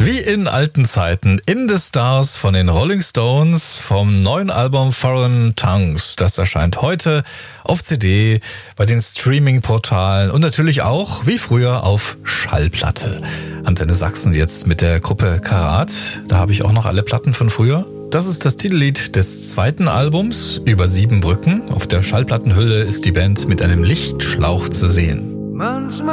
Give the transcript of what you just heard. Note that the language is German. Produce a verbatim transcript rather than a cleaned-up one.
Wie in alten Zeiten, In the Stars von den Rolling Stones vom neuen Album Foreign Tongues. Das erscheint heute auf C D, bei den Streaming-Portalen und natürlich auch, wie früher, auf Schallplatte. Antenne Sachsen jetzt mit der Gruppe Karat. Da habe ich auch noch alle Platten von früher. Das ist das Titellied des zweiten Albums, Über sieben Brücken. Auf der Schallplattenhülle ist die Band mit einem Lichtschlauch zu sehen. Manchmal